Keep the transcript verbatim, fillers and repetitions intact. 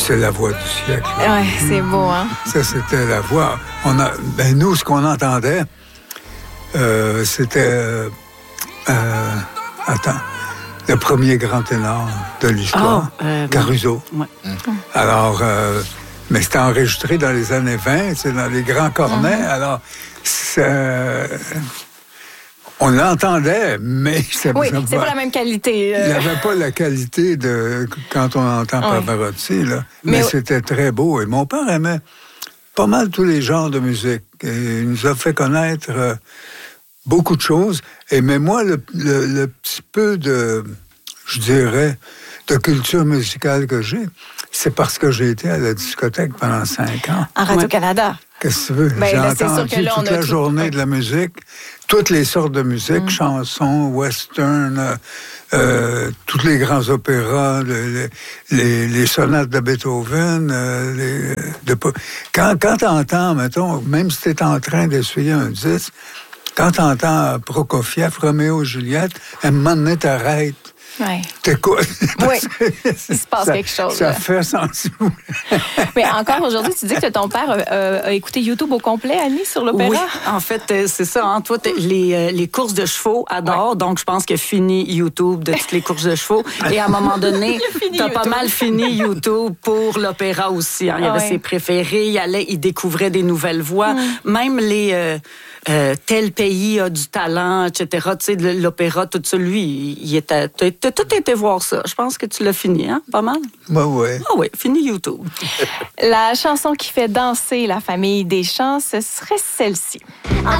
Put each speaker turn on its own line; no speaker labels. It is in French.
c'est la voix du siècle.
Oui, c'est beau, hein?
Ça, c'était la voix. On a, ben nous, ce qu'on entendait, euh, c'était... Euh, euh, attends, le premier grand ténor de l'histoire,
oh, euh,
Caruso.
Ouais.
Alors, euh, mais c'était enregistré dans les années vingt, c'est dans les grands cornets. Mm-hmm. Alors, ça, on l'entendait, mais...
Ça, oui, c'est pas la même qualité.
Euh... Il n'avait pas la qualité de quand on entend oui. Pavarotti, là. Mais, mais c'était très beau. Et mon père aimait pas mal tous les genres de musique. Et il nous a fait connaître euh, beaucoup de choses. Et mais moi, le, le, le petit peu de, je dirais, de culture musicale que j'ai, c'est parce que j'ai été à la discothèque pendant cinq ans.
En Radio-Canada.
Qu'est-ce que tu veux?
Ben,
j'ai
là,
entendu
sûr que là,
toute
on a
la
tout...
journée de la musique, toutes les sortes de musique, mm. chansons, western, euh, euh, tous les grands opéras, les, les, les sonates de Beethoven. Euh, les, de, quand quand tu entends, mettons, même si tu es en train d'essuyer un disque, quand tu entends Prokofiev, Roméo et Juliette, à un moment donné, t'arrêtes.
Oui.
T'écoutes.
Oui, il se passe
ça,
quelque chose.
Ça
là.
fait sentir.
Mais encore aujourd'hui, tu dis que ton père euh, a écouté YouTube au complet, Annie, sur l'opéra?
Oui, en fait, c'est ça. Hein? Toi, les, euh, les courses de chevaux adorent, ouais. Donc je pense qu'il a fini YouTube de toutes les courses de chevaux. Et à un moment donné, t'as pas mal fini YouTube pour l'opéra aussi. Hein? Il y avait ouais. ses préférés, il allait, il découvrait des nouvelles voix. Mm. Même les... Euh, Euh, tel pays a du talent, et cetera. Tu sais, l'opéra, tout ça, lui, il était... T'as tout été voir ça. Je pense que tu l'as fini, hein? Pas mal?
Ben oui.
Ah oui, fini YouTube.
La chanson qui fait danser la famille Deschamps, ce serait celle-ci.